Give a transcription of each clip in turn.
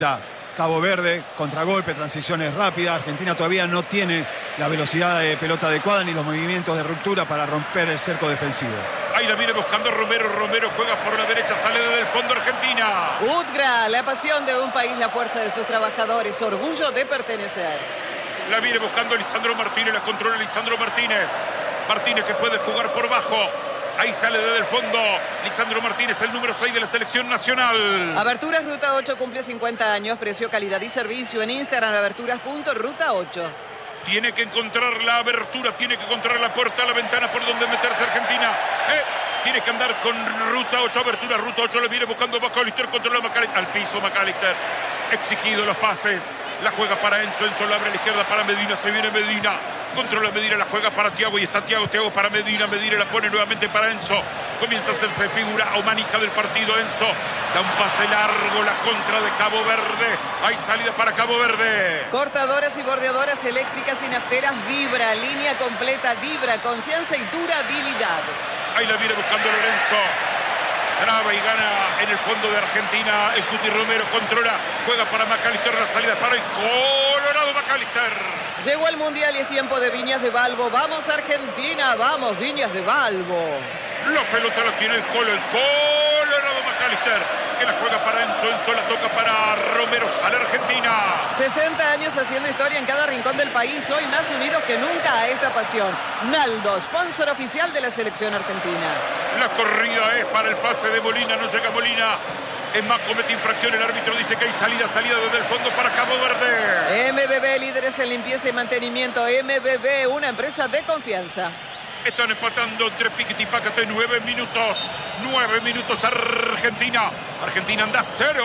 Cabo Verde, contragolpe, transiciones rápidas. Argentina todavía no tiene la velocidad de pelota adecuada ni los movimientos de ruptura para romper el cerco defensivo. Ahí la viene buscando Romero. Romero juega por la derecha, sale desde el fondo Argentina. Udgra, la pasión de un país, la fuerza de sus trabajadores, orgullo de pertenecer. La viene buscando Lisandro Martínez, la controla Lisandro Martínez. Martínez que puede jugar por bajo. Ahí sale desde el fondo Lisandro Martínez, el número 6 de la selección nacional. Aberturas Ruta 8 cumple 50 años. Precio, calidad y servicio. En Instagram, aberturas.ruta8. Tiene que encontrar la abertura, tiene que encontrar la puerta, la ventana por donde meterse Argentina. Tiene que andar con Ruta 8, abertura, Ruta 8, le viene buscando McAllister, controla McAllister, al piso McAllister. Exigido los pases, la juega para Enzo, Enzo la abre a la izquierda para Medina, se viene Medina. Controla Medina, la juega para Thiago y está Thiago para Medina. Medina la pone nuevamente para Enzo. Comienza a hacerse figura o manija del partido Enzo. Da un pase largo, la contra de Cabo Verde. Hay salida para Cabo Verde. Cortadoras y bordeadoras eléctricas y nafteras Vibra. Línea completa Vibra. Confianza y durabilidad. Ahí la viene buscando Lorenzo. Traba y gana en el fondo de Argentina. El Cuti Romero controla. Juega para McAllister. La salida para el Colorado McAllister. Llegó el Mundial y es tiempo de Viñas de Balbo. ¡Vamos Argentina! ¡Vamos Viñas de Balbo! La pelota la tiene el Colorado McAllister, que la juega para Enzo. Enzo la toca para Romero. Sale Argentina. 60 años haciendo historia en cada rincón del país. Hoy más unidos que nunca a esta pasión. Naldo, sponsor oficial de la selección argentina. La corrida es para el pase de Molina. No llega Molina. Es más, comete infracción. El árbitro dice que hay salida desde el fondo para Cabo Verde. MBB, líderes en limpieza y mantenimiento. MBB, una empresa de confianza. Están empatando entre Piquet y Pácate. 9 minutos. 9 minutos Argentina. Argentina anda 0.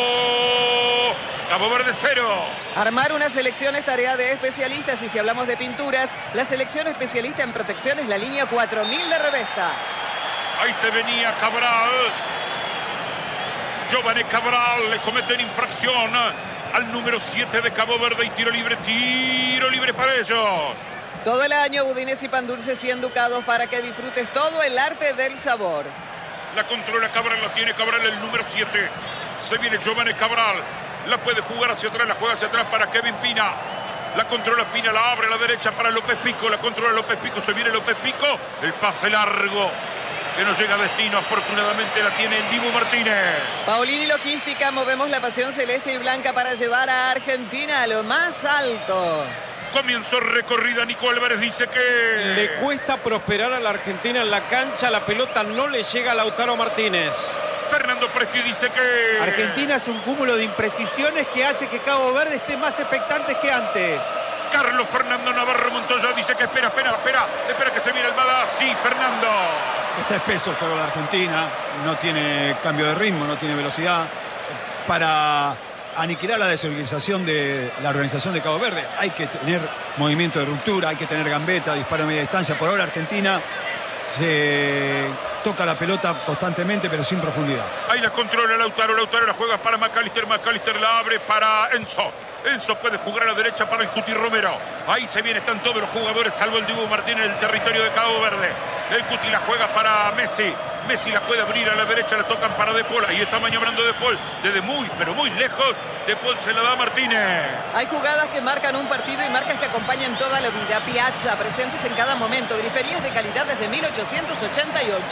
Cabo Verde 0. Armar una selección es tarea de especialistas. Y si hablamos de pinturas, la selección especialista en protección es la línea 4000 de Revesta. Ahí se venía Cabral. Giovanni Cabral le cometen infracción al número 7 de Cabo Verde y tiro libre para ellos. Todo el año budines y pan dulces y enducados para que disfrutes todo el arte del sabor. La controla Cabral, la tiene Cabral, el número 7. Se viene Giovanni Cabral, la puede jugar hacia atrás, la juega hacia atrás para Kevin Pina. La controla Pina, la abre a la derecha para López Pico, la controla López Pico, se viene López Pico, el pase largo. Que no llega a destino, afortunadamente la tiene el Dibu Martínez. Paulini Logística, movemos la pasión celeste y blanca para llevar a Argentina a lo más alto. Comenzó recorrida, Nico Álvarez dice que... Le cuesta prosperar a la Argentina en la cancha, la pelota no le llega a Lautaro Martínez. Fernando Presti dice que... Argentina es un cúmulo de imprecisiones que hace que Cabo Verde esté más expectante que antes. Carlos Fernando Navarro Montoya dice que espera que se viene el Bada. Sí, Fernando. Está espeso el juego de Argentina, no tiene cambio de ritmo, no tiene velocidad. Para aniquilar la desorganización de la organización de Cabo Verde hay que tener movimiento de ruptura, hay que tener gambeta, disparo a media distancia. Por ahora Argentina se toca la pelota constantemente pero sin profundidad. Ahí la controla Lautaro la juega para McAllister, McAllister la abre para Enzo. Enzo puede jugar a la derecha para el Cuti Romero. Ahí se viene, están todos los jugadores salvo el Dibu Martínez en el territorio de Cabo Verde. El Cuti la juega para Messi. Messi la puede abrir a la derecha, la tocan para De Paul. Ahí está maniobrando De Paul desde muy, pero muy lejos. De Paul se la da a Martínez. Hay jugadas que marcan un partido y marcas que acompañan toda la vida. Piazza, presentes en cada momento. Griferías de calidad desde 1888.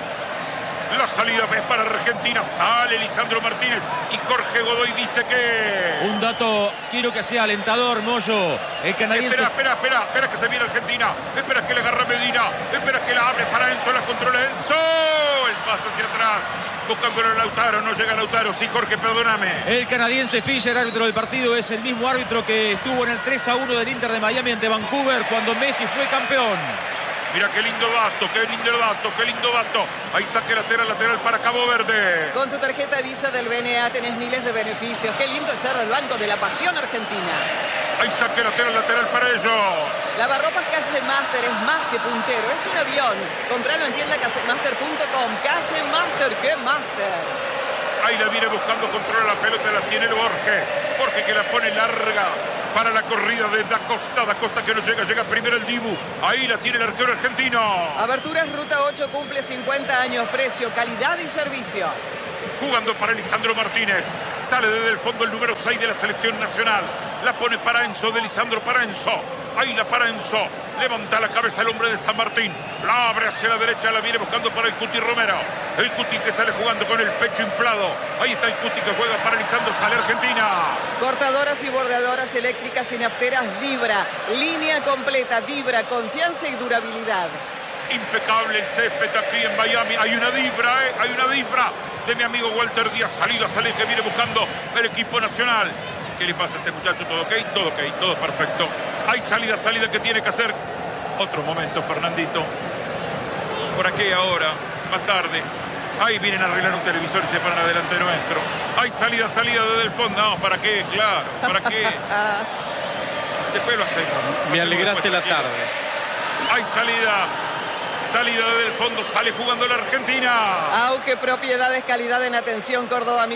La salida es para Argentina. Sale Lisandro Martínez y Jorge Godoy dice que... Un dato, quiero que sea alentador, Moyo. El canadiense... Espera que se viene Argentina. Espera que le agarra Medina. Espera que la abre para Enzo. La controla Enzo. El pase hacia atrás. Buscándolo a Lautaro. No llega Lautaro. Sí, Jorge, perdóname. El canadiense Fischer, árbitro del partido, es el mismo árbitro que estuvo en el 3-1 del Inter de Miami ante Vancouver cuando Messi fue campeón. Mira qué lindo dato, qué lindo dato. Ahí saque lateral para Cabo Verde. Con tu tarjeta Visa del BNA tenés miles de beneficios. Qué lindo es ser del Banco de la Pasión Argentina. Ahí saque lateral para ellos. Lavarropas Casemaster es más que puntero, es un avión. Compralo en tienda casemaster.com. Casemaster, qué master. Ahí la viene buscando, controla la pelota, la tiene el Borges que la pone larga para la corrida de Da Costa que no llega primero el Dibu. Ahí la tiene el arquero argentino. Aberturas Ruta 8 cumple 50 años, precio, calidad y servicio. jugando para Lisandro Martínez. Sale desde el fondo el número 6 de la selección nacional. La pone para Enzo, de Lisandro para Enzo. Ahí la para Enzo. Levanta la cabeza el hombre de San Martín. La abre hacia la derecha, la viene buscando para el Cuti Romero. El Cuti que sale jugando con el pecho inflado. Ahí está el Cuti que juega para Lisandro. Sale Argentina. Cortadoras y bordeadoras eléctricas y nafteras Vibra. Línea completa, Vibra, confianza y durabilidad. Impecable el césped aquí en Miami. Hay una vibra de mi amigo Walter Díaz. Salida, sale que viene buscando el equipo nacional. ¿Qué le pasa a este muchacho? ¿Todo ok? Todo ok, todo perfecto. Hay salida que tiene que hacer. Otro momento, Fernandito. Por aquí ahora, más tarde. Ahí vienen a arreglar un televisor y se paran adelante nuestro. Hay salida desde el fondo. No, ¿para qué? Claro, ¿para qué? Después lo hacemos. Me alegraste la tarde. Hay salida desde el fondo, sale jugando la Argentina. Auge Propiedades, calidad en atención, Córdoba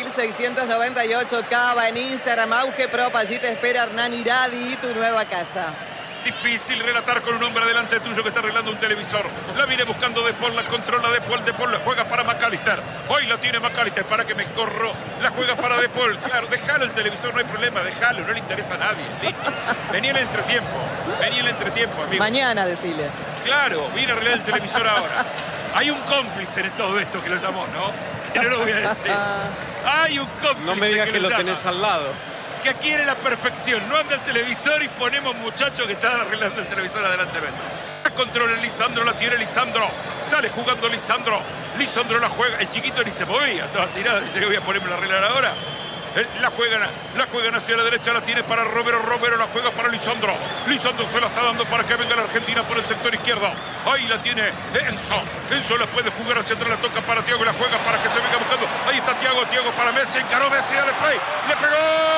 1698, Cava en Instagram, Auge Prop, allí te espera Hernán Iradi y tu nueva casa. Difícil relatar con un hombre delante tuyo que está arreglando un televisor. La viene buscando De Paul, la controla De Paul, la juega para McAllister. Hoy la tiene McAllister, para que me corro. La juega para De Paul. Claro, déjalo el televisor, no hay problema, déjalo, no le interesa a nadie. Listo. Venía el entretiempo, amigo. Mañana, decile. Claro, viene a arreglar el televisor ahora. Hay un cómplice en todo esto que lo llamó, ¿no? Que no lo voy a decir. Hay un cómplice. No me digas que lo tenés al lado. Que quiere la perfección. No anda el televisor y ponemos muchachos que están arreglando el televisor adelante. La controla Lisandro, la tiene Lisandro. Sale jugando Lisandro. Lisandro la juega. El chiquito ni se movía. Estaba tirada. Dice que voy a ponerme a arreglar ahora. La juegan hacia la derecha, la tiene para Romero, la juega para Lisandro. Lisandro se la está dando para que venga la Argentina por el sector izquierdo. Ahí la tiene Enzo la puede jugar hacia atrás, la toca para Thiago, la juega para que se venga buscando. Ahí está Thiago para Messi, encaró Messi, dale play, le pegó.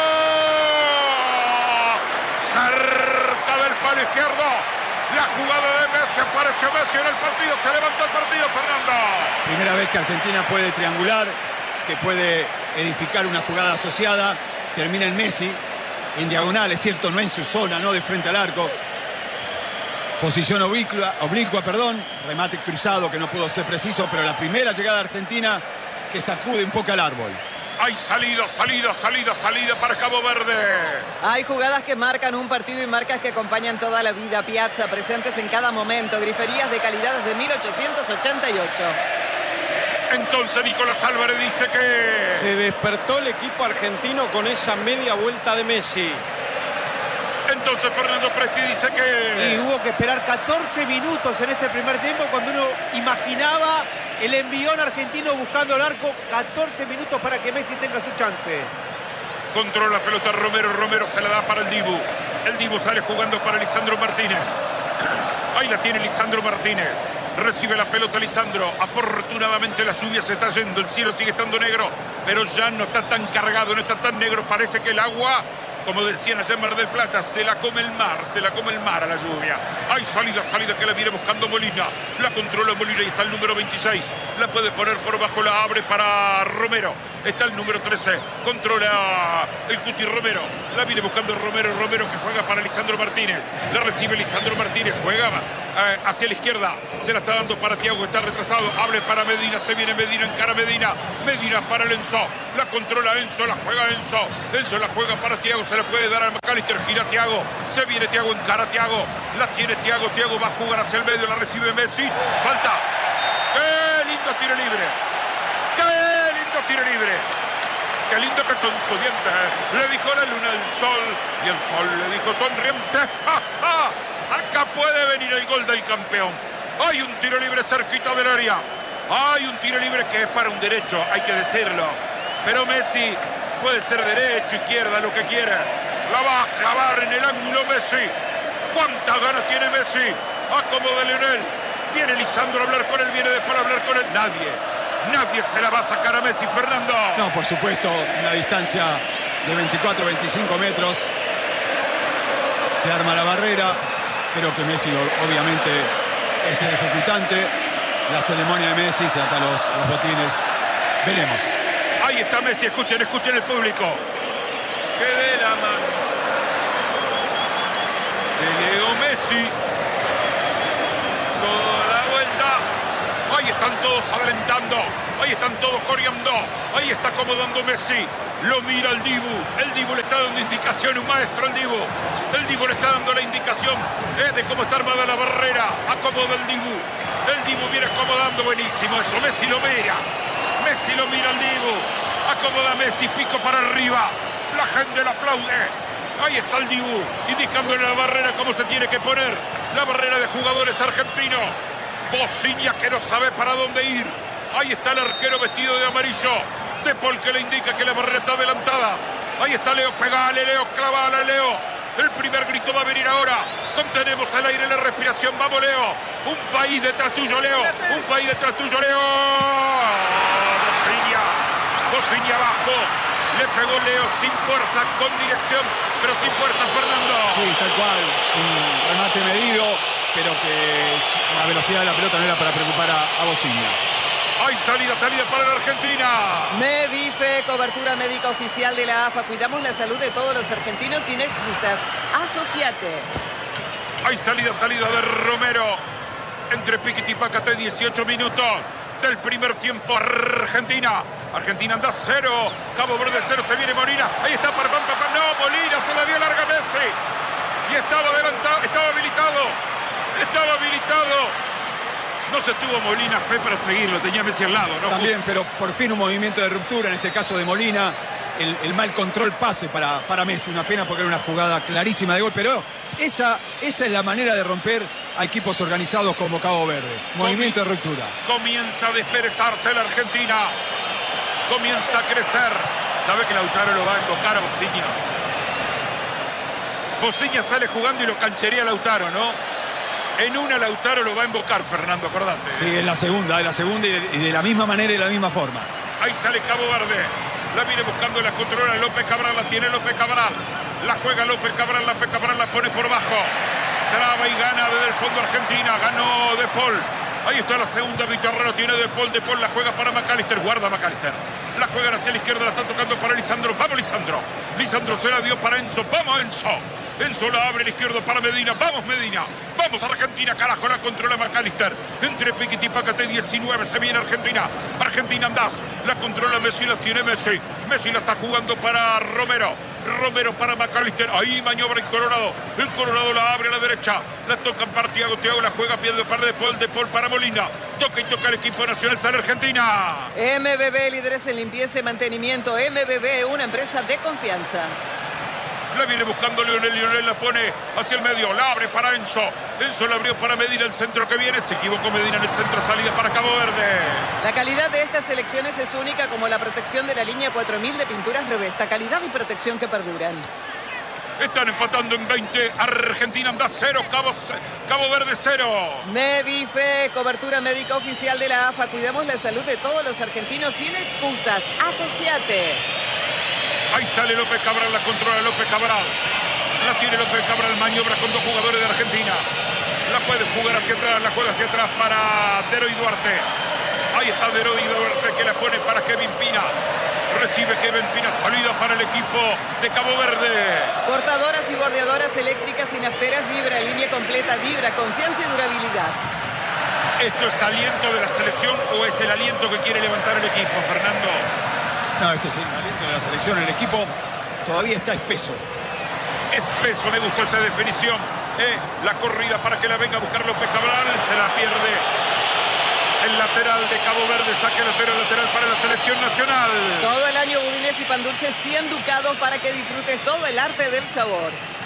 Cerca del palo izquierdo. La jugada de Messi, apareció Messi en el partido, se levanta el partido, Fernando. Primera vez que Argentina puede triangular, que puede edificar una jugada asociada, termina en Messi, en diagonal, es cierto, no en su zona, no de frente al arco. Posición oblicua, remate cruzado que no pudo ser preciso, pero la primera llegada argentina que sacude un poco al árbol. Hay salida para Cabo Verde. Hay jugadas que marcan un partido y marcas que acompañan toda la vida. Piazza, presentes en cada momento. Griferías de calidad desde 1888. Entonces Nicolás Álvarez dice que... Se despertó el equipo argentino con esa media vuelta de Messi. Entonces Fernando Presti dice que... Y hubo que esperar 14 minutos en este primer tiempo cuando uno imaginaba el envión argentino buscando el arco. 14 minutos para que Messi tenga su chance. Controla la pelota Romero se la da para el Dibu. El Dibu sale jugando para Lisandro Martínez. Ahí la tiene Lisandro Martínez. Recibe la pelota Lisandro. Afortunadamente la lluvia se está yendo. El cielo sigue estando negro, pero ya no está tan cargado, no está tan negro. Parece que el agua, como decían allá en Mar del Plata, se la come el mar a la lluvia. Hay salida que la viene buscando Molina. La controla Molina y está el número 26. La puede poner por bajo, la abre para Romero. Está el número 13. Controla el Cuti Romero. La viene buscando Romero que juega para Lisandro Martínez. La recibe Lisandro Martínez. Juega hacia la izquierda. Se la está dando para Thiago. Está retrasado. Abre para Medina. Se viene Medina. Encara Medina. Medina para el Enzo. La controla Enzo. La juega Enzo. Enzo la juega para Thiago. Se la puede dar a McAllister. Gira Thiago. Se viene Thiago. Encara Thiago. La tiene Thiago. Thiago va a jugar hacia el medio. La recibe Messi. Falta. ¡Qué lindo tiro libre! ¡Qué lindo tiro libre! ¡Qué lindo que son su dientes! Le dijo la luna al sol y el sol le dijo sonriente. ¡Ja, ja! Acá puede venir el gol del campeón. Hay un tiro libre cerquita del área. Hay un tiro libre que es para un derecho, hay que decirlo. Pero Messi puede ser derecho, izquierda, lo que quiera. La va a clavar en el ángulo Messi. ¿Cuántas ganas tiene Messi? A como de Lionel. Viene Lisandro a hablar con él, viene después a hablar con él. Nadie se la va a sacar a Messi, Fernando. No, por supuesto, una distancia de 24-25 metros. Se arma la barrera. Creo que Messi obviamente es el ejecutante. La ceremonia de Messi, se ata los botines. Veremos. Ahí está Messi, escuchen el público. Que de la mano de Leo Messi. Toda la vuelta. Ahí están todos alentando. Ahí están todos corriendo. Ahí está acomodando Messi. Lo mira el Dibu. El Dibu le está dando indicación, un maestro el Dibu. El Dibu le está dando la indicación de cómo está armada la barrera. Acomoda el Dibu. El Dibu viene acomodando, buenísimo eso. Messi lo mira. Messi lo mira al Dibu. Acomoda Messi, pico para arriba. La gente lo aplaude. Ahí está el Dibu, indicándole la barrera cómo se tiene que poner. La barrera de jugadores argentinos. Bociña que no sabe para dónde ir. Ahí está el arquero vestido de amarillo. De Paul que le indica que la barrera está adelantada. Ahí está Leo, pegale Leo, clavala Leo. El primer grito va a venir ahora. Contenemos el aire, la respiración. Vamos Leo. Un país detrás tuyo Leo. Un país detrás tuyo Leo. Bociña abajo. Le pegó Leo sin fuerza, con dirección, pero sin fuerza Fernando. Sí, tal cual. Un remate medido, pero que la velocidad de la pelota no era para preocupar a Bociña. Hay salida para la Argentina. Medife, cobertura médica oficial de la AFA. Cuidamos la salud de todos los argentinos sin excusas. Asociate. Hay salida de Romero. Entre Piquiti y Pacate, 18 minutos del primer tiempo. Argentina anda 0. Cabo Verde 0. Se viene Molina. Ahí está para no, Molina se la dio larga Messi. Y estaba adelantado, estaba habilitado. No se tuvo Molina fe para seguirlo, tenía Messi al lado, ¿no? También, pero por fin un movimiento de ruptura, en este caso de Molina. El mal control pase para Messi. Una pena porque era una jugada clarísima de gol, pero esa es la manera de romper a equipos organizados como Cabo Verde. Movimiento de ruptura. Comienza a desperezarse la Argentina. Comienza a crecer. Sabe que Lautaro lo va a invocar a Bociña. Bociña sale jugando y lo canchería a Lautaro, ¿no? En una Lautaro lo va a invocar, Fernando, acordate. Sí, en la segunda y de la misma manera y de la misma forma. Ahí sale Cabo Verde. La viene buscando, la controla López Cabral, la tiene López Cabral. La juega López Cabral la pone por bajo. Traba y gana desde el fondo Argentina. Ganó De Paul. Ahí está la segunda, Vitorra lo tiene De Paul. De Paul la juega para McAllister. Guarda McAllister. La juegan hacia la izquierda, la está tocando para Lisandro. Vamos Lisandro. Lisandro se la dio para Enzo. Vamos Enzo. Enzo la abre a la izquierda para Medina. Vamos Medina. Vamos Argentina, carajo, la controla McAllister. Entre Piquiti y Pacate, 19. Se viene Argentina. Argentina andás. La controla Messi, la tiene Messi. Messi la está jugando para Romero. Romero para McAllister. Ahí maniobra el Colorado. El Colorado la abre a la derecha. La toca para Thiago. Thiago la juega, pierde para De Paul. De Paul para Molina. Toca y toca el equipo nacional. Sale Argentina. MBB, líderes en limpieza y mantenimiento. MBB, una empresa de confianza. La viene buscando Lionel. Lionel la pone hacia el medio. La abre para Enzo. Enzo la abrió para Medina. El centro que viene. Se equivocó Medina en el centro. Salida para Cabo Verde. La calidad de estas selecciones es única, como la protección de la línea 4000 de pinturas Revesta. Calidad y protección que perduran. Están empatando en 20. Argentina anda 0. Cabo Verde 0. Medife, cobertura médica oficial de la AFA. Cuidamos la salud de todos los argentinos sin excusas. Asociate. Ahí sale López Cabral, la controla López Cabral. La tiene López Cabral, maniobra con dos jugadores de Argentina. La puede jugar hacia atrás, la juega hacia atrás para Deroy Duarte. Ahí está Deroy Duarte que la pone para Kevin Pina. Recibe Kevin Pina, salida para el equipo de Cabo Verde. Cortadoras y bordeadoras eléctricas sin asperas Vibra, línea completa Vibra, confianza y durabilidad. ¿Esto es aliento de la selección o es el aliento que quiere levantar el equipo, Fernando? No, este es el aliento de la selección. El equipo todavía está espeso. Espeso, me gustó esa definición. La corrida para que la venga a buscar López Cabral. Se la pierde el lateral de Cabo Verde. Saque lateral para la selección nacional. Todo el año budines y pan dulces 100 ducados para que disfrutes todo el arte del sabor.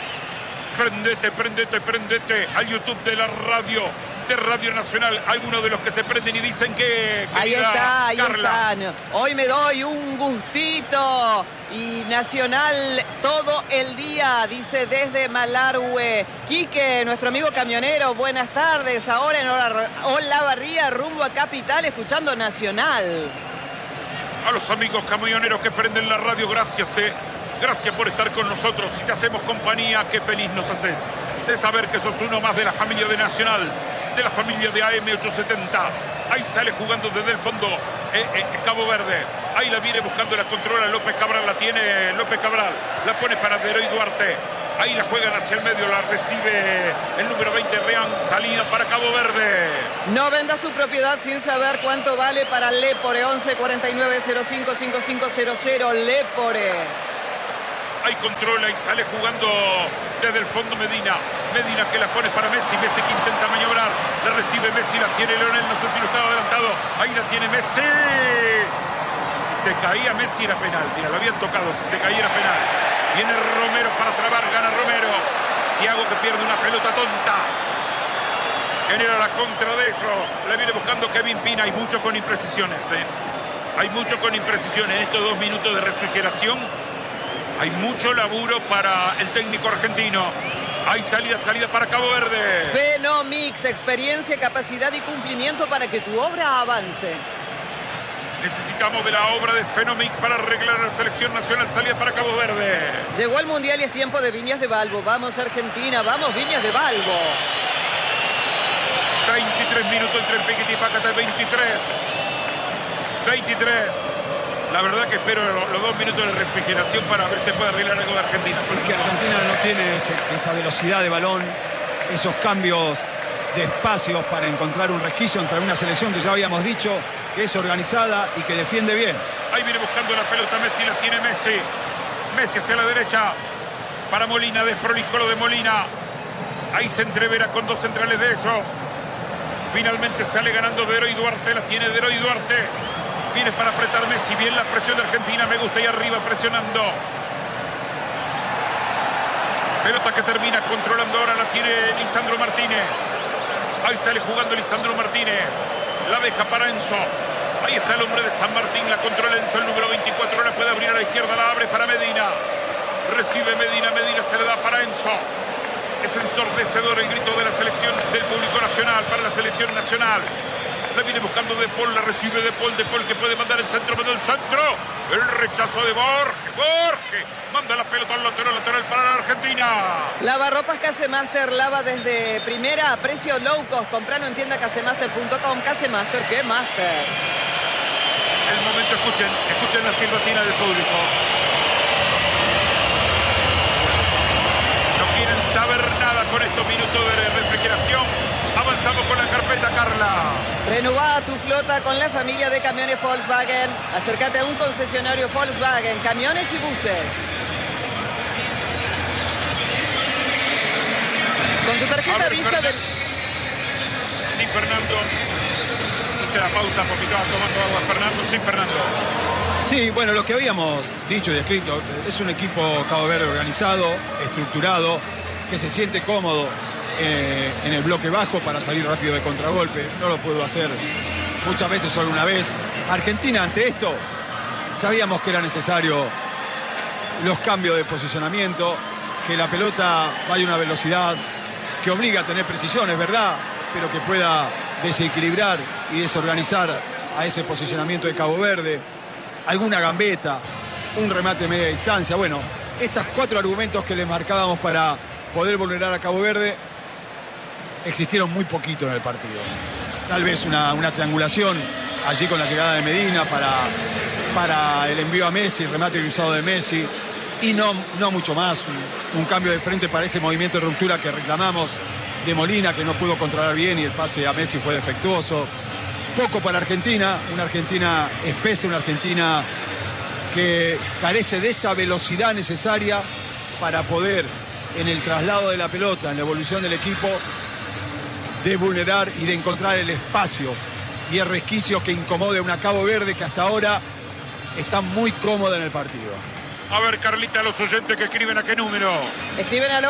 Prendete al YouTube de la radio. De Radio Nacional, algunos de los que se prenden y dicen que ahí está, ahí Carla. están. Hoy me doy un gustito. Y Nacional todo el día, dice desde Malargüe. Quique, nuestro amigo camionero, buenas tardes. Ahora en Olavarría, rumbo a Capital, escuchando Nacional. A los amigos camioneros que prenden la radio, gracias. Gracias por estar con nosotros. Si te hacemos compañía, qué feliz nos haces de saber que sos uno más de la familia de Nacional, de la familia de AM870. Ahí sale jugando desde el fondo Cabo Verde. Ahí la viene buscando, la controla López Cabral, la tiene López Cabral. La pone para Deroy Duarte. Ahí la juegan hacia el medio, la recibe el número 20, Reán. Salida para Cabo Verde. No vendas tu propiedad sin saber cuánto vale para Lepore. 11 49 05 5500. Lepore. Ahí controla y sale jugando desde el fondo Medina. Medina que la pone para Messi. Messi que intenta maniobrar. La recibe Messi, la tiene Leonel. No sé si lo estaba adelantado. Ahí la tiene Messi. Si se caía Messi era penal. Mira, lo habían tocado. Si se caía era penal. Viene Romero para trabar. Gana Romero. Thiago que pierde una pelota tonta. Genera la contra de ellos. Le viene buscando Kevin Pina. Hay mucho con imprecisiones. Hay mucho con imprecisiones en estos 2 minutos de refrigeración. Hay mucho laburo para el técnico argentino. Hay salida para Cabo Verde. Fenomix, experiencia, capacidad y cumplimiento para que tu obra avance. Necesitamos de la obra de Fenomix para arreglar la selección nacional. Salida para Cabo Verde. Llegó el Mundial y es tiempo de Viñas de Balbo. Vamos Argentina, vamos Viñas de Balbo. 23 minutos entre Piquet y Pácata, 23. La verdad que espero los 2 minutos de refrigeración para ver si puede arreglar algo de Argentina. Porque Argentina no tiene esa velocidad de balón, esos cambios de espacios para encontrar un resquicio entre una selección que ya habíamos dicho que es organizada y que defiende bien. Ahí viene buscando la pelota Messi, la tiene Messi. Messi hacia la derecha para Molina, desprolijo lo de Molina. Ahí se entrevera con 2 centrales de ellos. Finalmente sale ganando Deroy Duarte, la tiene Deroy Duarte. Viene para apretar Messi, bien la presión de Argentina, me gusta ahí arriba presionando. Pelota que termina controlando ahora, la tiene Lisandro Martínez. Ahí sale jugando Lisandro Martínez. La deja para Enzo. Ahí está el hombre de San Martín, la controla Enzo, el número 24. Ahora puede abrir a la izquierda, la abre para Medina. Recibe Medina, Medina se le da para Enzo. Es ensordecedor el grito de la selección del público nacional para la selección nacional. La viene buscando De Paul, la recibe De Paul que puede mandar el centro, mandó el centro. El rechazo de Borges manda la pelota al lateral para la Argentina. Lavarropas Casemaster, lava desde primera a precio low cost. Compralo en tienda casemaster.com. Casemaster, ¿qué master? El momento, escuchen la silbatina del público. No quieren saber nada con estos minutos de refrigeración. Avanzamos con la carpeta, Carla. Renová tu flota con la familia de camiones Volkswagen. Acércate a un concesionario Volkswagen, camiones y buses. Con tu tarjeta Visa del... Sí, Fernando. Hice la pausa porque estaba tomando agua. Fernando, sí, Fernando. Sí, bueno, lo que habíamos dicho y descrito, es un equipo Cabo Verde organizado, estructurado, que se siente cómodo en el bloque bajo para salir rápido de contragolpe. No lo puedo hacer muchas veces, solo una vez. Argentina, ante esto, sabíamos que era necesario los cambios de posicionamiento, que la pelota vaya a una velocidad que obliga a tener precisión, es verdad, pero que pueda desequilibrar y desorganizar a ese posicionamiento de Cabo Verde. Alguna gambeta, un remate media distancia. Bueno, estos 4 argumentos que le marcábamos para poder vulnerar a Cabo Verde existieron muy poquito en el partido. Tal vez una triangulación allí con la llegada de Medina para el envío a Messi, el remate cruzado de Messi, y no mucho más. Un cambio de frente para ese movimiento de ruptura que reclamamos de Molina, que no pudo controlar bien y el pase a Messi fue defectuoso. Poco para Argentina, una Argentina espesa, una Argentina que carece de esa velocidad necesaria para poder, en el traslado de la pelota, en la evolución del equipo, de vulnerar y de encontrar el espacio y el resquicio que incomode a una Cabo Verde que hasta ahora está muy cómoda en el partido. A ver, Carlita, los oyentes que escriben, ¿a qué número? Escriben al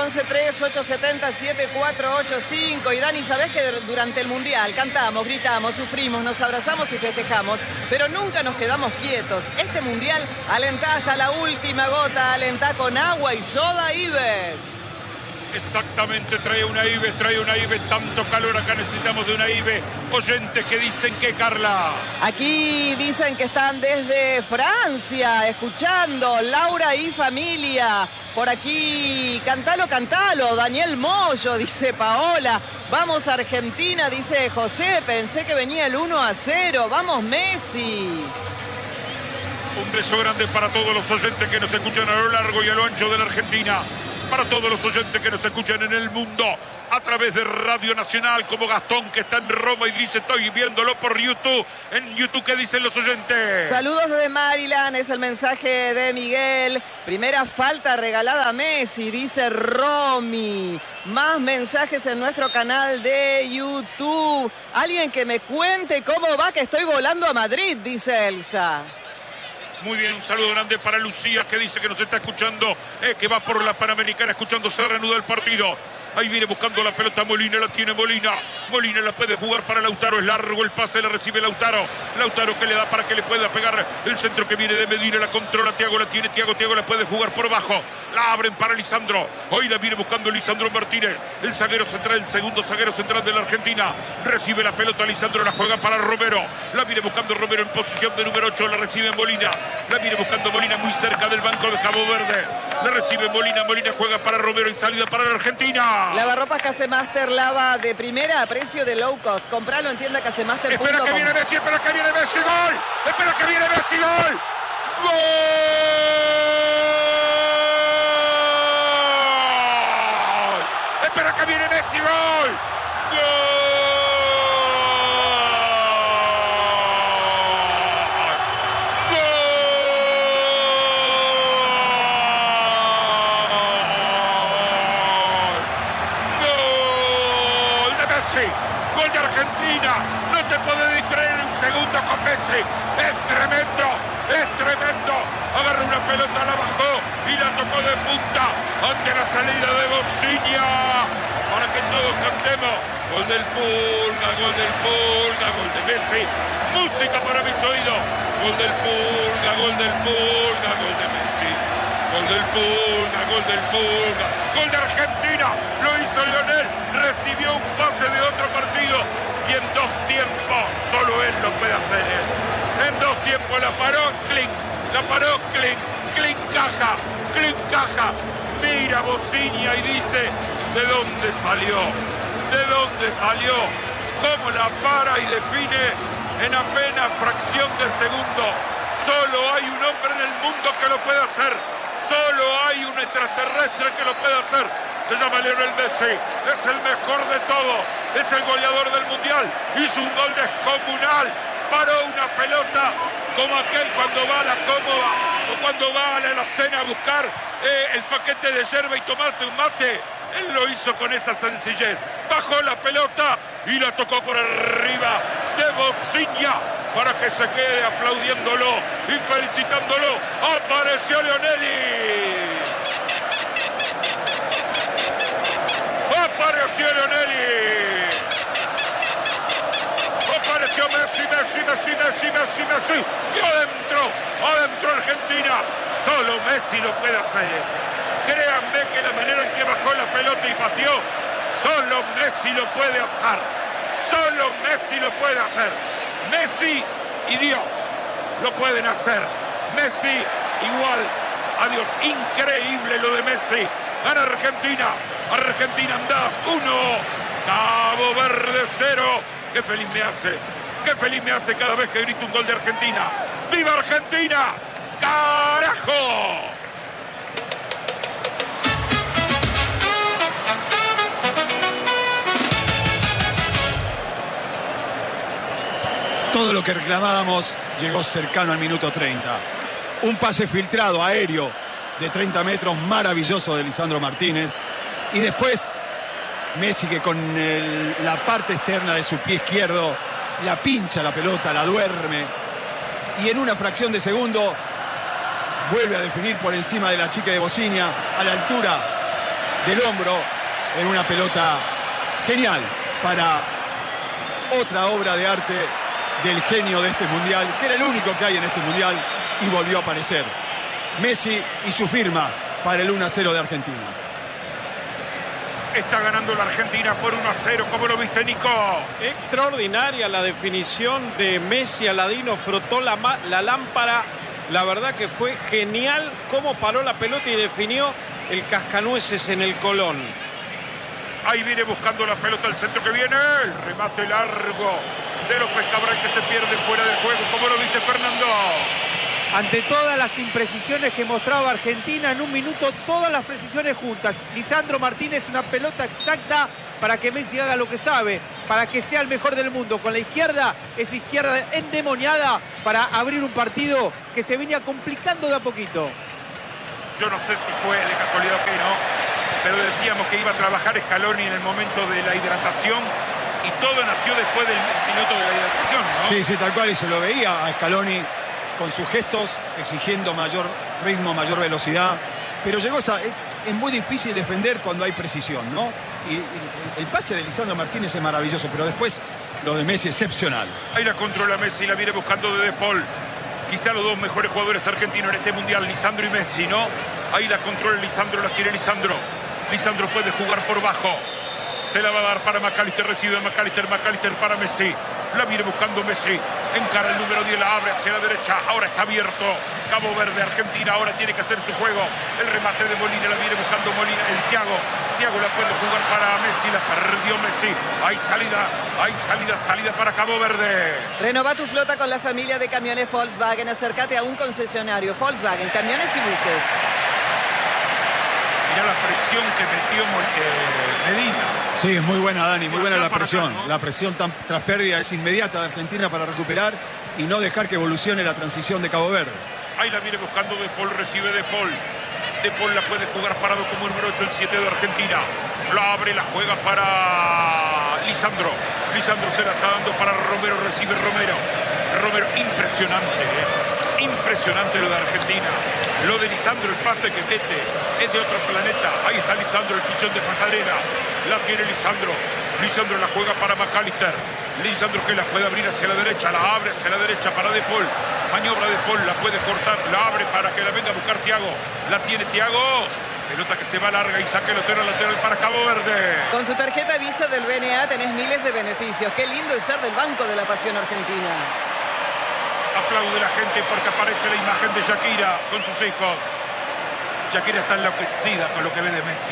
11-3-870-7485. Y Dani, ¿sabés que durante el Mundial cantamos, gritamos, sufrimos, nos abrazamos y festejamos, pero nunca nos quedamos quietos? Este Mundial alentá hasta la última gota, alentá con agua y soda Ives. Exactamente, trae una Ives, tanto calor acá, necesitamos de una Ives. Oyentes que dicen que, Carla. Aquí dicen que están desde Francia, escuchando, Laura y familia. Por aquí, cantalo, Daniel Moyo, dice Paola. Vamos Argentina, dice José, pensé que venía el 1-0, vamos Messi. Un beso grande para todos los oyentes que nos escuchan a lo largo y a lo ancho de la Argentina. para todos los oyentes que nos escuchan en el mundo a través de Radio Nacional, como Gastón, que está en Roma y dice: estoy viéndolo por YouTube. En YouTube, ¿qué dicen los oyentes? Saludos desde Maryland, es el mensaje de Miguel. Primera falta regalada a Messi, dice Romy. Más mensajes en nuestro canal de YouTube. Alguien que me cuente cómo va, que estoy volando a Madrid, dice Elsa. Muy bien, un saludo grande para Lucía, que dice que nos está escuchando, que va por la Panamericana escuchando, se reanuda el partido. Ahí viene buscando la pelota Molina, la tiene Molina. Molina la puede jugar para Lautaro, es largo el pase, la recibe Lautaro. Lautaro que le da para que le pueda pegar el centro que viene de Medina, la controla Thiago, la tiene Thiago, Thiago la puede jugar por abajo. La abren para Lisandro. Hoy la viene buscando Lisandro Martínez, el zaguero central, el segundo zaguero central de la Argentina. Recibe la pelota Lisandro, la juega para Romero. La viene buscando Romero en posición de número 8, la recibe Molina. La viene buscando Molina muy cerca del banco de Cabo Verde. La recibe Molina, Molina juega para Romero y salida para la Argentina. Lavarropas Casemaster, lava de primera a precio de low cost. Compralo en tienda casemaster.com. Espera que viene Messi, espera que viene Messi, gol. Espera que viene Messi, gol. ¡Gol! Espera que viene Messi, gol. ¡Gol! Gol de Argentina, no te podés distraer un segundo con Messi, es tremendo, agarra una pelota, la bajó y la tocó de punta ante la salida de Bociña, para que todos cantemos: gol del Pulga, gol de Messi, música para mis oídos, gol del Pulga, gol de Messi. Gol del Pulga, gol de Argentina, lo hizo Lionel, recibió un pase de otro partido y en 2 tiempos, solo él lo puede hacer. En 2 tiempos la paró Klink caja, mira Bociña y dice: ¿de dónde salió? ¿Cómo la para y define en apenas fracción de segundo? Solo hay un hombre en el mundo que lo puede hacer. Solo hay un extraterrestre que lo puede hacer. Se llama Lionel Messi. Es el mejor de todo. Es el goleador del mundial. Hizo un gol descomunal. Paró una pelota como aquel cuando va a la cómoda o cuando va a la cena a buscar el paquete de yerba y tomarte un mate. Él lo hizo con esa sencillez. Bajó la pelota y la tocó por arriba de Bociña para que se quede aplaudiéndolo y felicitándolo. ¡Apareció Lionelli! ¡Apareció Messi! Y adentro Argentina. Solo Messi lo puede hacer. Créanme que la manera en que bajó la pelota y pateó, solo Messi lo puede hacer. Messi y Dios lo pueden hacer. Messi igual a Dios. Increíble lo de Messi. Gana Argentina. Argentina andás 1, Cabo Verde 0. Qué feliz me hace cada vez que grito un gol de Argentina. ¡Viva Argentina! ¡Carajo! Todo lo que reclamábamos llegó cercano al minuto 30. Un pase filtrado aéreo de 30 metros maravilloso de Lisandro Martínez. Y después Messi, que con la parte externa de su pie izquierdo la pincha la pelota, la duerme. Y en una fracción de segundo vuelve a definir por encima de la chica de Bociña, a la altura del hombro, en una pelota genial para otra obra de arte del genio de este mundial, que era el único que hay en este mundial, y volvió a aparecer. Messi y su firma para el 1-0 de Argentina. Está ganando la Argentina por 1-0. ¿Cómo lo viste, Nico? Extraordinaria la definición de Messi. Aladino frotó la lámpara. La verdad que fue genial cómo paró la pelota y definió el cascanueces en el Colón. Ahí viene buscando la pelota al centro que viene. El remate largo de López Cabral que se pierde fuera del juego. ¿Cómo lo viste, Fernando? Ante todas las imprecisiones que mostraba Argentina, en un minuto todas las precisiones juntas. Lisandro Martínez, una pelota exacta para que Messi haga lo que sabe, para que sea el mejor del mundo. Con la izquierda, esa izquierda endemoniada para abrir un partido que se venía complicando de a poquito. Yo no sé si fue de casualidad o qué, ¿no? Pero decíamos que iba a trabajar Scaloni en el momento de la hidratación y todo nació después del minuto de la hidratación, ¿no? Sí, sí, tal cual, y se lo veía a Scaloni con sus gestos exigiendo mayor ritmo, mayor velocidad, pero llegó esa... Es muy difícil defender cuando hay precisión, ¿no? Y el pase de Lisandro Martínez es maravilloso, pero después lo de Messi excepcional. Ahí la controla Messi, la viene buscando de Paul. Quizá los dos mejores jugadores argentinos en este mundial, Lisandro y Messi, ¿no? Ahí la controla Lisandro, la quiere Lisandro. Lisandro puede jugar por bajo. Se la va a dar para McAllister, recibe McAllister para Messi. La viene buscando Messi. Encara el número 10, la abre hacia la derecha. Ahora está abierto. Cabo Verde, Argentina. Ahora tiene que hacer su juego. El remate de Molina, la viene buscando Molina. El Thiago la puede jugar para Messi. La perdió Messi. Hay salida para Cabo Verde. Renova tu flota con la familia de camiones Volkswagen. Acércate a un concesionario Volkswagen, camiones y buses. Mirá la presión que metió Medina. Sí, es muy buena, Dani, muy buena la presión. Acá, ¿no? La presión tras pérdida es inmediata de Argentina para recuperar y no dejar que evolucione la transición de Cabo Verde. Ahí la viene buscando De Paul, recibe De Paul. De Paul la puede jugar parado como el número 8, el 7 de Argentina. La abre, la juega para Lisandro. Lisandro se la está dando para Romero, recibe Romero. Romero, impresionante, impresionante lo de Argentina. Lo de Lisandro, el pase que mete es de otro planeta. Ahí está Lisandro, el pichón de pasarela. La tiene Lisandro. Lisandro la juega para McAllister. Lisandro que la puede abrir hacia la derecha. La abre hacia la derecha para De Paul. Maniobra De Paul, la puede cortar. La abre para que la venga a buscar Thiago. La tiene Thiago. Pelota que se va larga y saque el lateral para Cabo Verde. Con tu tarjeta Visa del BNA tenés miles de beneficios. Qué lindo es ser del Banco de la Pasión Argentina. Aplaude la gente porque aparece la imagen de Shakira con sus hijos. Shakira está enloquecida con lo que ve de Messi,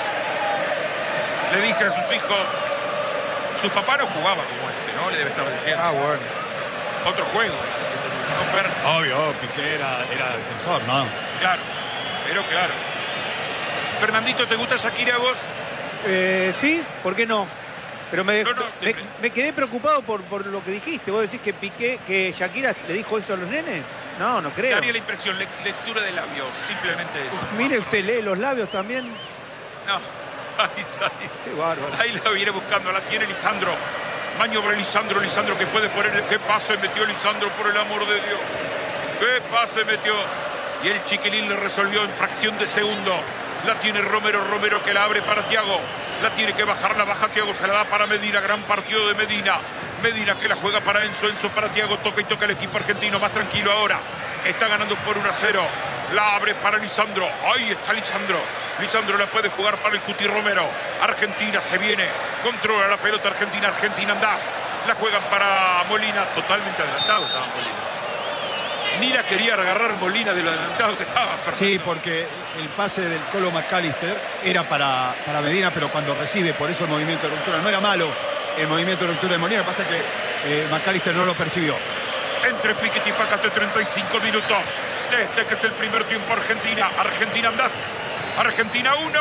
Le dice a sus hijos, su papá no jugaba como este, ¿no? Le debe estar diciendo. Ah, bueno. Otro juego. Obvio, Piqué era defensor, ¿no? Claro, pero claro. Fernandito, ¿te gusta Shakira a vos? Sí, ¿por qué no? Pero me No, quedé preocupado por lo que dijiste. ¿Vos decís que Shakira le dijo eso a los nenes? No, no creo. Daría la impresión, lectura de labios, simplemente eso. Mire, usted lee los labios también. No, ahí. Qué bárbaro. Ahí la viene buscando, la tiene Lisandro. Maniobra Lisandro que puede poner. ¿Qué pase metió Lisandro, por el amor de Dios? ¿Qué pase metió? Y el chiquilín le resolvió en fracción de segundo. La tiene Romero que la abre para Thiago. La tiene que bajar, la baja Thiago, se la da para Medina. Gran partido de Medina. Medina que la juega para Enzo para Thiago. Toca el equipo argentino, más tranquilo ahora. Está ganando por 1-0. La abre para Lisandro. Ahí está Lisandro. Lisandro la puede jugar para el Cuti Romero. Argentina se viene. Controla la pelota Argentina. Andás. La juegan para Molina. Totalmente adelantado estaba Molina. Ni la quería agarrar Molina de lo adelantado que estaba. Fernando. Sí, porque el pase del Colo McAllister era para Medina, pero cuando recibe, por eso el movimiento de ruptura. No era malo el movimiento de ruptura de Molina, pasa que McAllister no lo percibió. Entre Piquet y Pácate, 35 minutos. Este que es el primer tiempo Argentina. Argentina Andás. Argentina 1.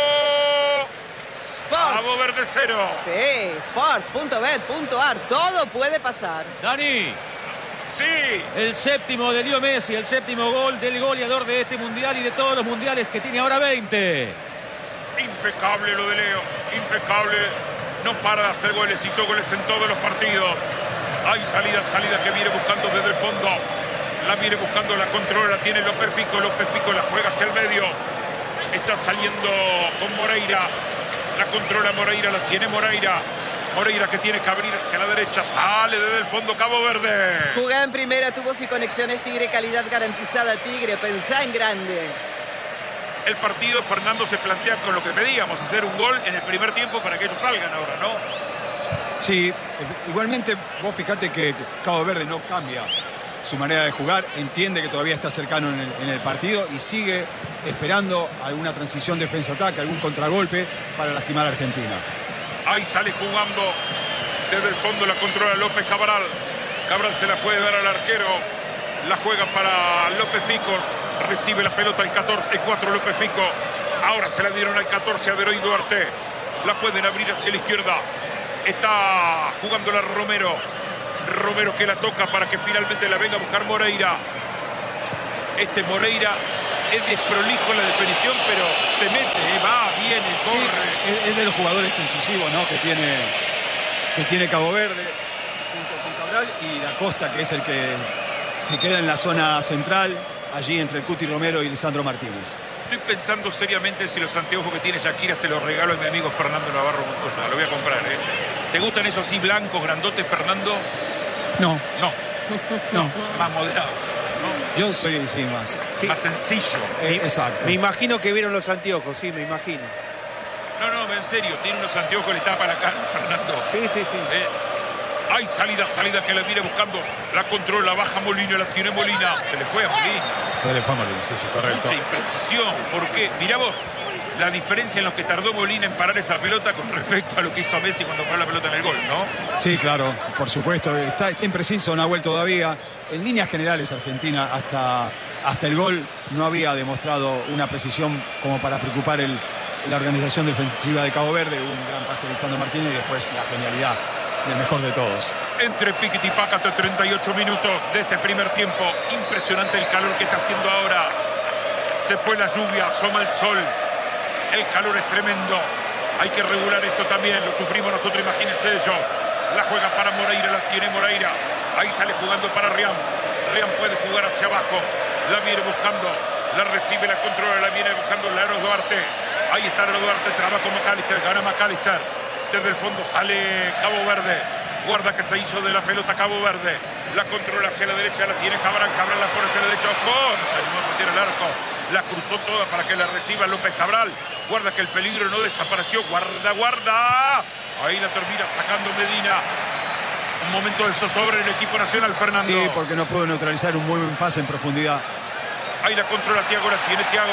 Cabo Verde 0. Sí, sports.bet.ar. Todo puede pasar. Dani. Sí. El séptimo de Leo Messi, el séptimo gol del goleador de este mundial y de todos los mundiales que tiene ahora 20. Impecable lo de Leo. Impecable. No para de hacer goles. Hizo goles en todos los partidos. Hay salida que viene buscando desde el fondo. La viene buscando, la controla, la tiene López Pico la juega hacia el medio. Está saliendo con Moreira. La controla Moreira, la tiene Moreira. Moreira que tiene que abrir hacia la derecha. Sale desde el fondo Cabo Verde. Jugá en primera, tubos y conexiones Tigre, calidad garantizada Tigre. Pensá en grande. El partido, Fernando, se plantea con lo que pedíamos, hacer un gol en el primer tiempo para que ellos salgan ahora, ¿no? Sí, igualmente vos fijate que Cabo Verde no cambia su manera de jugar, entiende que todavía está cercano en el partido y sigue esperando alguna transición defensa-ataque, algún contragolpe para lastimar a Argentina. Ahí sale jugando desde el fondo, la controla López Cabral. Cabral se la puede dar al arquero. La juega para López Pico. Recibe la pelota el 4 López Pico. Ahora se la dieron al 14 a Veroy Duarte. La pueden abrir hacia la izquierda. Está jugándola Romero. Romero que la toca para que finalmente la venga a buscar Moreira. Moreira es desprolijo en la definición, pero se mete, va, viene, corre. Sí, es de los jugadores incisivos, ¿no? que tiene Cabo Verde junto con Cabral, y Da Costa, que es el que se queda en la zona central, allí entre el Cuti Romero y Lisandro Martínez. Estoy pensando seriamente si los anteojos que tiene Shakira se los regalo a mi amigo Fernando Navarro Montoya. Lo voy a comprar, ¿eh? ¿Te gustan esos así blancos, grandotes, Fernando? No. Más moderado, ¿no? Yo soy, sí, más sencillo. Exacto. Me imagino que vieron los anteojos, sí, me imagino. No, en serio, tiene unos anteojos que le tapa la cara, Fernando. Sí. Hay salida que la viene buscando. La controla, baja Molina, la tiene Molina. Se le fue a Molina. Se le fue a Molina, sí, correcto. Mucha imprecisión. ¿Por qué? Mirá vos, la diferencia en lo que tardó Molina en parar esa pelota con respecto a lo que hizo Messi cuando paró la pelota en el gol, ¿no? Sí, claro, por supuesto. Está impreciso Nahuel todavía. En líneas generales, Argentina hasta el gol no había demostrado una precisión como para preocupar la organización defensiva de Cabo Verde. Un gran pase de Lisandro Martínez y después la genialidad del mejor de todos. Entre Piquet y Pácate, 38 minutos de este primer tiempo. Impresionante el calor que está haciendo ahora. Se fue la lluvia, asoma el sol. El calor es tremendo. Hay que regular esto también. Lo sufrimos nosotros, imagínense ellos. La juega para Moreira, la tiene Moreira. Ahí sale jugando para Riam. Riam puede jugar hacia abajo. La viene buscando. La recibe, la controla, la viene buscando Laro Duarte. Ahí está Laro Duarte, traba con McAllister, gana McAllister. Desde el fondo sale Cabo Verde. Guarda que se hizo de la pelota Cabo Verde. La controla hacia la derecha, la tiene Cabral. Cabral la pone hacia la derecha. ¡Ojo! No se animó a meter el arco. La cruzó toda para que la reciba López Cabral. Guarda que el peligro no desapareció. Guarda. Ahí la termina sacando Medina. Un momento de zozobra en el equipo nacional, Fernando. Sí, porque no pudo neutralizar un muy buen pase en profundidad. Ahí la controla Thiago, la tiene Thiago.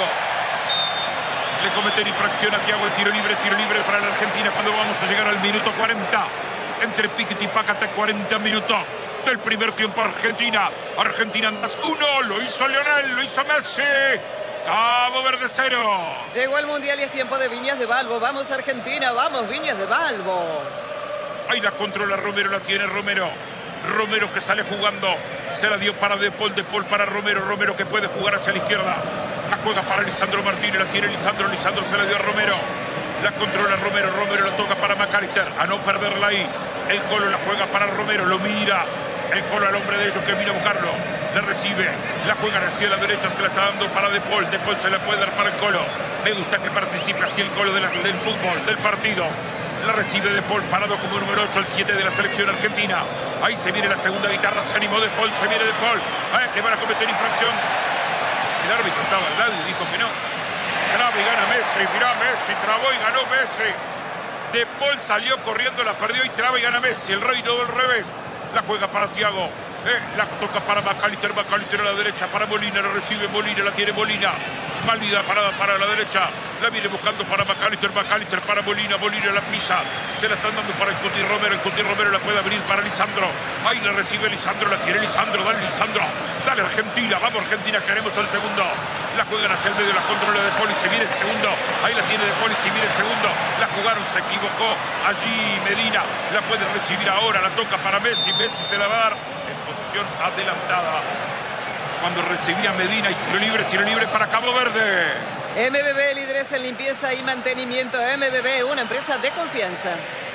Le cometen infracción a Thiago, tiro libre para la Argentina cuando vamos a llegar al minuto 40. Entre Piquet y Pácate, 40 minutos del primer tiempo. Argentina más 1, lo hizo Lionel, lo hizo Messi. Cabo Verde 0. Llegó el Mundial y es tiempo de Viñas de Balbo. Vamos Argentina, vamos Viñas de Balbo. Ahí la controla Romero, la tiene Romero. Romero que sale jugando. Se la dio para De Paul para Romero. Romero que puede jugar hacia la izquierda. La juega para Lisandro Martínez, la tiene Lisandro. Lisandro se la dio a Romero. La controla Romero. Romero la toca para McAllister. A no perderla ahí. El Colo la juega para Romero. Lo mira. El Colo al hombre de ellos que vino a buscarlo. La recibe. La juega hacia la derecha. Se la está dando para De Paul. De Paul se la puede dar para el Colo. Me gusta que participe así el Colo del fútbol, del partido. La recibe De Paul, parado como número 8, el 7 de la selección argentina. Ahí se viene la segunda guitarra, se animó De Paul, se viene De Paul. Le van a cometer infracción. El árbitro estaba al lado y dijo que no. Traba y gana Messi, mirá Messi, trabó y ganó Messi. De Paul salió corriendo, la perdió y traba y gana Messi. El rey todo al revés. La juega para Thiago. La toca para McAllister, McAllister a la derecha para Molina, la recibe Molina, la tiene Molina. Válida parada para la derecha. La viene buscando para McAllister, McAllister para Molina, Molina la pisa. Se la están dando para el Cuti Romero la puede abrir para Lisandro. Ahí la recibe Lisandro, la tiene Lisandro, dale Argentina, vamos Argentina, queremos el segundo. La juegan hacia el medio, la controla De Paul y se viene el segundo. Ahí la tiene De Paul y se viene el segundo. La jugaron, se equivocó. Allí Medina la puede recibir ahora, la toca para Messi. Messi se la va a dar en posición adelantada. Cuando recibía Medina y tiro libre para Cabo Verde. MBB, líderes en limpieza y mantenimiento. MBB, una empresa de confianza.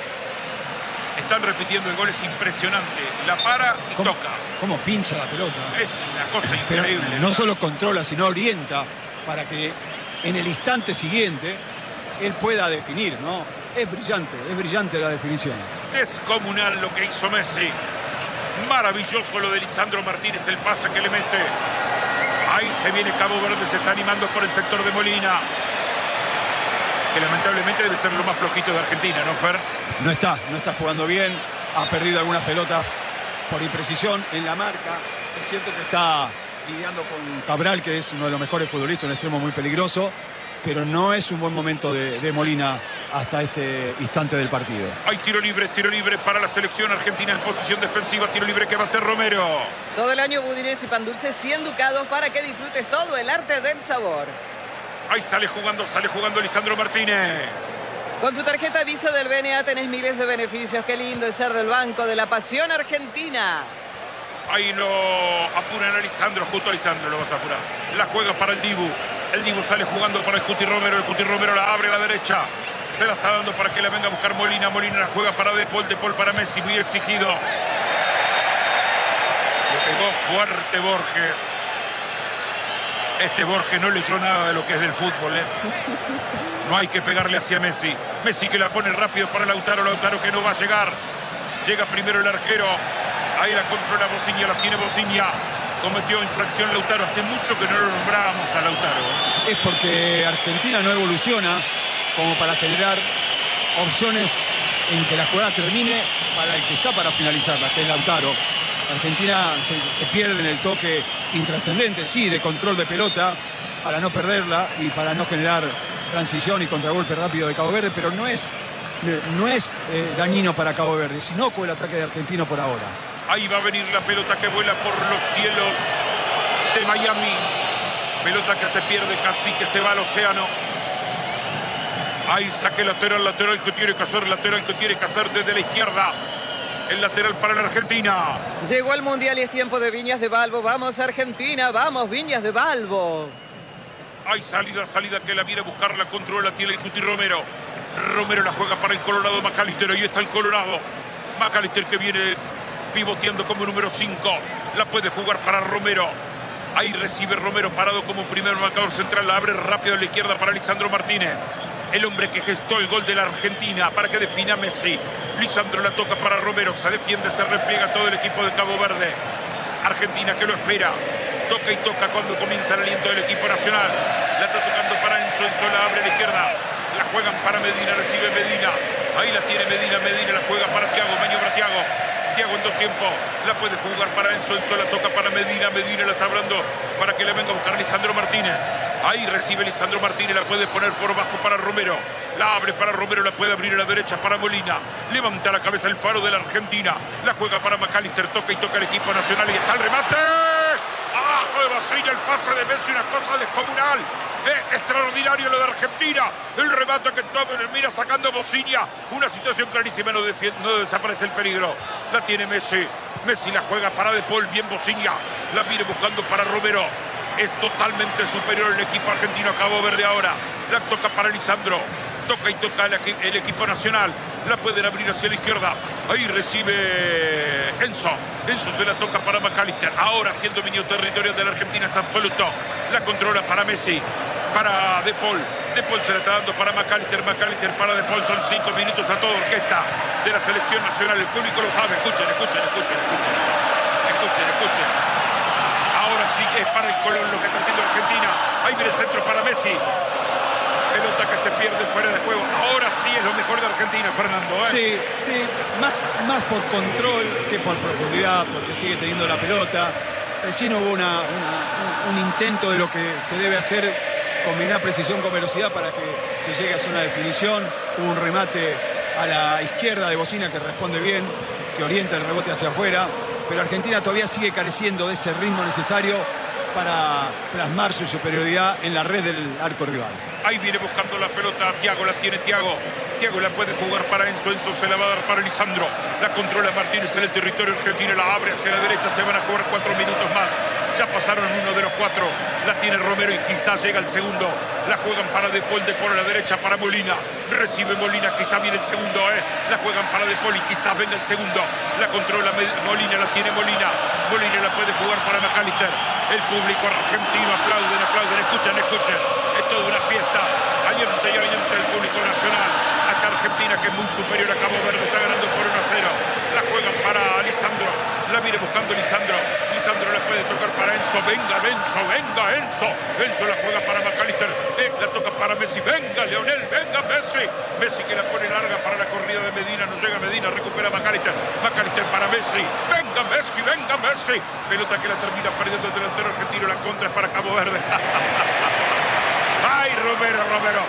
Están repitiendo el gol, es impresionante. La para y toca. ¿Cómo pincha la pelota? Es una cosa Pero increíble. no solo controla, sino orienta para que en el instante siguiente él pueda definir, ¿no? Es brillante la definición. Descomunal lo que hizo Messi. Maravilloso lo de Lisandro Martínez, el pase que le mete. Ahí se viene Cabo Verde, se está animando por el sector de Molina. Que lamentablemente debe ser lo más flojito de Argentina, ¿no, Fer? No está jugando bien. Ha perdido algunas pelotas por imprecisión en la marca. Es cierto que está lidiando con Cabral, que es uno de los mejores futbolistas, un extremo muy peligroso. Pero no es un buen momento de Molina hasta este instante del partido. Hay tiro libre para la selección argentina en posición defensiva. Tiro libre que va a ser Romero. Todo el año budines y pan dulce 100 ducados para que disfrutes todo el arte del sabor. Ahí sale jugando Lisandro Martínez. Con tu tarjeta Visa del BNA tenés miles de beneficios. Qué lindo es ser del Banco de la Pasión Argentina. Ahí lo apuran a Lisandro, justo a Lisandro lo vas a apurar. La juega para el Dibu. El Dibu sale jugando para el Cuti Romero. El Cuti Romero la abre a la derecha. Se la está dando para que la venga a buscar Molina. Molina la juega para De Paul para Messi, muy exigido. Le pegó fuerte Borges. Este Borges no leyó nada de lo que es del fútbol, ¿eh? No hay que pegarle hacia Messi. Messi que la pone rápido para Lautaro. Lautaro que no va a llegar. Llega primero el arquero. Ahí la controla Bociña, la tiene Bociña. Cometió infracción Lautaro. Hace mucho que no lo nombrábamos a Lautaro. Es porque Argentina no evoluciona como para generar opciones en que la jugada termine para el que está para finalizarla, que es Lautaro. Argentina se pierde en el toque intrascendente, sí, de control de pelota, para no perderla y para no generar transición y contragolpe rápido de Cabo Verde, pero no es dañino para Cabo Verde, sino con el ataque de Argentino por ahora. Ahí va a venir la pelota que vuela por los cielos de Miami. Pelota que se pierde casi, que se va al océano. Ahí saque lateral que tiene que hacer desde la izquierda. El lateral para la Argentina. Llegó el Mundial y es tiempo de Viñas de Balbo. Vamos Argentina, vamos Viñas de Balbo. Hay salida que la viene a buscar, la controla, tiene el Cuti Romero. Romero la juega para el Colorado McAllister. Ahí está el Colorado. McAllister que viene pivoteando como número 5. La puede jugar para Romero. Ahí recibe Romero parado como primer marcador central. La abre rápido a la izquierda para Lisandro Martínez. El hombre que gestó el gol de la Argentina para que defina Messi. Lisandro la toca para Romero. Se defiende, se repliega todo el equipo de Cabo Verde. Argentina que lo espera. Toca y toca cuando comienza el aliento del equipo nacional. La está tocando para Enzo. Enzo la abre a la izquierda. La juegan para Medina. Recibe Medina. Ahí la tiene Medina. Medina la juega para Thiago. Maniobra Thiago. Thiago en dos tiempos. La puede jugar para Enzo. Enzo la toca para Medina. Medina la está hablando para que le venga a buscar Lisandro Martínez. Ahí recibe Lisandro Martínez. La puede poner por bajo para Romero. La abre para Romero. La puede abrir a la derecha para Molina. Levanta la cabeza el faro de la Argentina. La juega para McAllister. Toca y toca el equipo nacional. Y está el remate. Abajo de Bociña. El pase de Messi. Una cosa descomunal. Extraordinario lo de Argentina. El remate que termina sacando Bociña. Una situación clarísima. No desaparece el peligro. La tiene Messi. Messi la juega para De Paul. Bien Bociña. La viene buscando para Romero. Es totalmente superior el equipo argentino a Cabo Verde ahora. La toca para Lisandro. Toca y toca el equipo nacional. La pueden abrir hacia la izquierda. Ahí recibe Enzo. Enzo se la toca para McAllister. Ahora siendo dominio territorial de la Argentina es absoluto. La controla para Messi. Para De Paul. De Paul se la está dando para McAllister. McAllister para De Paul. Son 5 minutos a toda orquesta de la selección nacional. El público lo sabe. Escuchen. Ahora sí que es para el Colón lo que está haciendo Argentina. Ahí viene el centro para Messi. Pelota que se pierde fuera de juego. Ahora sí es lo mejor de Argentina, Fernando. Sí, más por control que por profundidad, porque sigue teniendo la pelota. Sí no hubo un intento de lo que se debe hacer, combinar precisión con velocidad para que se llegue a zona de definición. Hubo un remate a la izquierda de Bociña que responde bien, que orienta el rebote hacia afuera. Pero Argentina todavía sigue careciendo de ese ritmo necesario para plasmar su superioridad en la red del arco rival. Ahí viene buscando la pelota. Thiago la tiene Thiago. Thiago la puede jugar para Enzo. Enzo se la va a dar para Lisandro. La controla Martínez en el territorio argentino. La abre hacia la derecha. Se van a jugar 4 minutos más. Ya pasaron uno de los 4. La tiene Romero y quizás llega el segundo. La juegan para De Paul. De Paul a la derecha para Molina. Recibe Molina. Quizás viene el segundo. La juegan para De Paul y quizás venga el segundo. La controla Molina. La tiene Molina. Molina la puede jugar para McAllister. El público argentino aplauden. Escuchen. Es toda una fiesta. Alienta el público nacional. Acá Argentina, que es muy superior a Cabo Verde, está ganando por 1-0. La juegan para Lisandro. La viene buscando Lisandro. Lisandro la puede tocar para Enzo. Venga Enzo. Enzo la juega para McAllister. La toca para Messi. Venga Leonel. Venga Messi. Messi que la pone larga para la corrida de Medina. No llega Medina. Recupera McAllister. McAllister para Messi. Venga Messi. Pelota que la termina perdiendo el delantero argentino. La contra es para Cabo Verde. ¡Ay, Romero!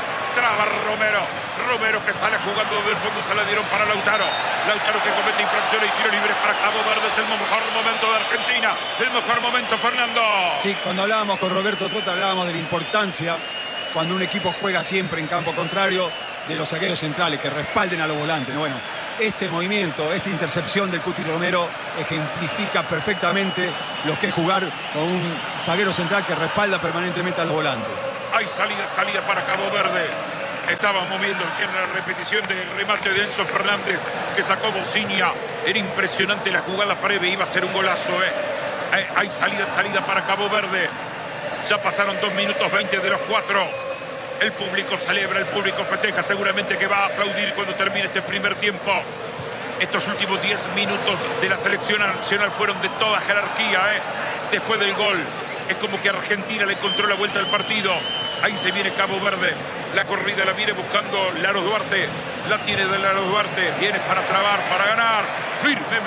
Traba Romero que sale jugando desde el fondo, se la dieron para Lautaro que comete infracciones y tiro libre para Cabo Verde. Es el mejor momento de Argentina, el mejor momento, Fernando. Sí, cuando hablábamos con Roberto Trota hablábamos de la importancia cuando un equipo juega siempre en campo contrario de los zagueros centrales que respalden a los volantes. Bueno, este movimiento, esta intercepción del Cuti Romero ejemplifica perfectamente lo que es jugar con un zaguero central que respalda permanentemente a los volantes. Hay salida para Cabo Verde. Estábamos viendo en la repetición del remate de Enzo Fernández que sacó Bociña. Era impresionante la jugada previa, iba a ser un golazo. Hay salida para Cabo Verde. Ya pasaron 2 minutos 20 de los 4. El público celebra, el público festeja. Seguramente que va a aplaudir cuando termine este primer tiempo. Estos últimos 10 minutos de la selección nacional fueron de toda jerarquía. Después del gol, es como que Argentina le encontró la vuelta al partido. Ahí se viene Cabo Verde. La corrida la viene buscando Laro Duarte. La tiene de Laro Duarte. Viene para trabar, para ganar. Firme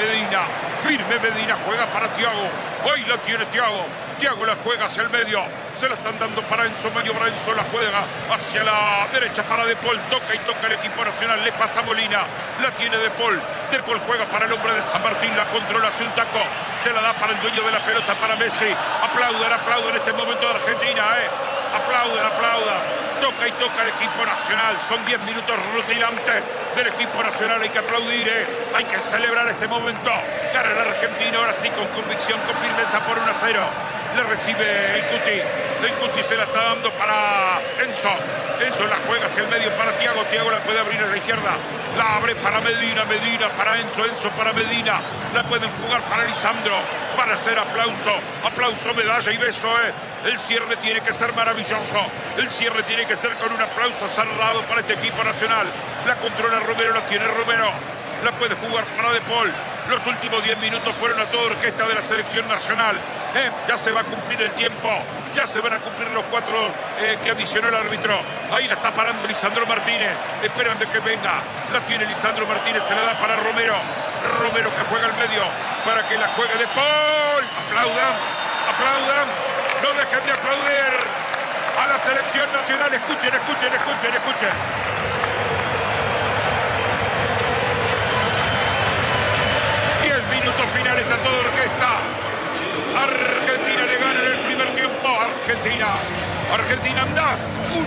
Medina. Juega para Thiago. Hoy la tiene Thiago. Thiago la juega hacia el medio. Se la están dando para Enzo. Maniobra Enzo, la juega hacia la derecha para De Paul. Toca el equipo nacional. Le pasa a Molina. La tiene De Paul. De Paul juega para el hombre de San Martín. La controla, hace un taco. Se la da para el dueño de la pelota, para Messi. Aplaudan en este momento de Argentina. Aplaudan. Toca el equipo nacional. Son 10 minutos rutilantes del equipo nacional. Hay que aplaudir, hay que celebrar este momento. Gana el argentino, ahora sí con convicción, con firmeza por 1-0. Le recibe el Cuti. El Cuti se la está dando para Enzo. Enzo la juega hacia el medio para Thiago. Thiago la puede abrir a la izquierda. La abre para Medina para Enzo. Enzo para Medina. La pueden jugar para Lisandro. Para hacer aplauso, medalla y beso. El cierre tiene que ser maravilloso. El cierre tiene que ser con un aplauso cerrado para este equipo nacional. La controla Romero, la tiene Romero. La puede jugar para De Paul. Los últimos 10 minutos fueron a toda orquesta de la selección nacional. Ya se va a cumplir el tiempo. Ya se van a cumplir los 4 que adicionó el árbitro. Ahí la está parando Lisandro Martínez. Esperando que venga. La tiene Lisandro Martínez. Se la da para Romero. Romero que juega al medio para que la juegue De Paul. Aplaudan. No dejen de aplaudir a la selección nacional. Escuchen. 10 minutos finales a toda orquesta. Argentina le gana en el primer tiempo. Argentina andás 1.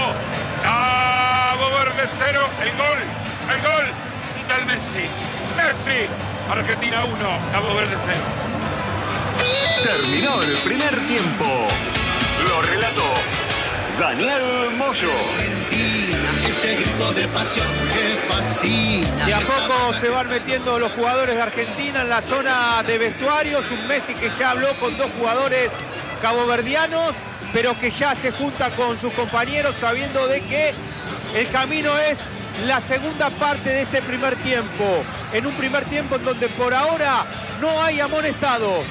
Cabo Verde 0. El gol. Y tal Messi. Argentina 1. Cabo Verde 0. Terminó el primer tiempo. Lo relató Daniel Moyo. Este grito de pasión que fascina. De a poco se van metiendo los jugadores de Argentina en la zona de vestuarios. Un Messi que ya habló con 2 jugadores caboverdianos, pero que ya se junta con sus compañeros sabiendo de que el camino es la segunda parte de este primer tiempo. En un primer tiempo en donde por ahora no hay amonestados.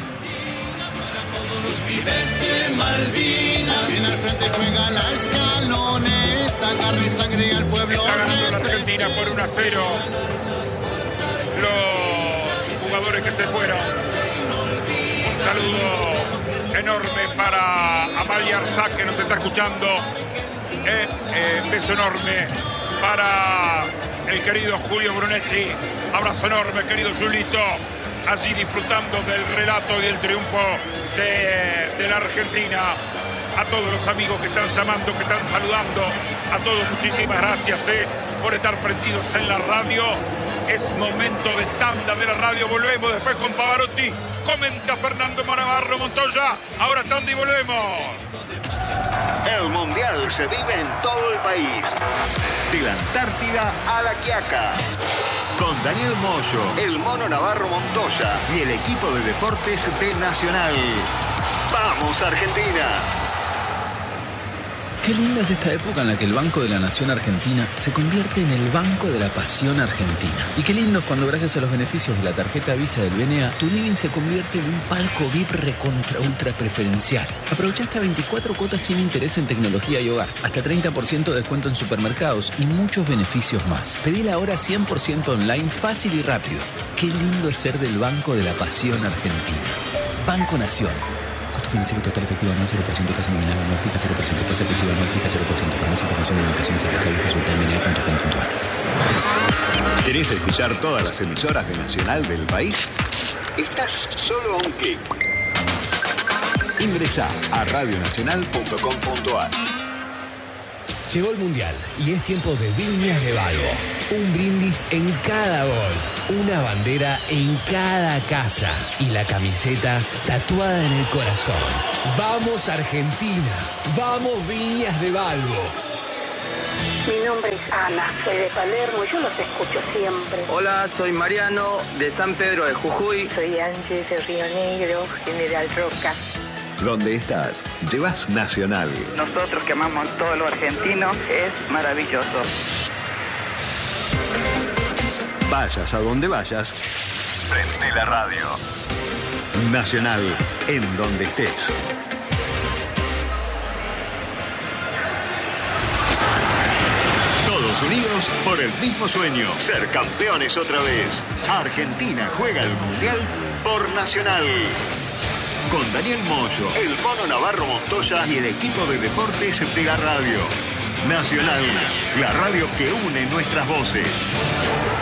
Pibes de Malvinas, en el frente juega la Escaloneta, carne y sangre al pueblo. Está ganando la Argentina por 1-0. Los jugadores que se fueron. Un saludo enorme para Amalia Arzac, que nos está escuchando. Beso enorme para el querido Julio Brunetti. Abrazo enorme, querido Julito. Allí disfrutando del relato y del triunfo de la Argentina. A todos los amigos que están llamando, que están saludando, a todos muchísimas gracias por estar prendidos en la radio. Es momento de tanda de la radio. Volvemos después con Pavarotti. Comenta Fernando Navarro Montoya. Ahora tanda y volvemos. El Mundial se vive en todo el país. De la Antártida a La Quiaca. Con Daniel Moyo, el Mono Navarro Montoya y el equipo de deportes de Nacional. ¡Vamos, Argentina! Qué linda es esta época en la que el Banco de la Nación Argentina se convierte en el Banco de la Pasión Argentina. Y qué lindo es cuando, gracias a los beneficios de la tarjeta Visa del BNA, tu living se convierte en un palco VIP recontra ultra preferencial. Aprovecha hasta 24 cuotas sin interés en tecnología y hogar, hasta 30% de descuento en supermercados y muchos beneficios más. Pedila ahora 100% online, fácil y rápido. Qué lindo es ser del Banco de la Pasión Argentina. Banco Nación. Financiero total efectivo anual 0%, tasa nominal anual fija 0%, tasa efectiva anual fija 0%. Para más información y limitaciones aplicables consulta en bna.com.ar. ¿Querés escuchar todas las emisoras de Nacional del país? Estás solo a un clic. Ingresá a radionacional.com.ar. Llegó el Mundial y es tiempo de Viñas de Balbo. Un brindis en cada gol, una bandera en cada casa y la camiseta tatuada en el corazón. ¡Vamos Argentina! ¡Vamos Viñas de Balbo! Mi nombre es Ana, soy de Palermo y yo los escucho siempre. Hola, soy Mariano de San Pedro de Jujuy. Soy Ángel de Río Negro, General Roca. Donde estás, llevas Nacional. Nosotros que amamos todo lo argentino, es maravilloso. Vayas a donde vayas, prende la radio. Nacional, en donde estés. Todos unidos por el mismo sueño, ser campeones otra vez. Argentina juega el Mundial por Nacional. Con Daniel Moyo, el Mono Navarro Montoya y el equipo de deportes de la radio. Nacional, la radio que une nuestras voces.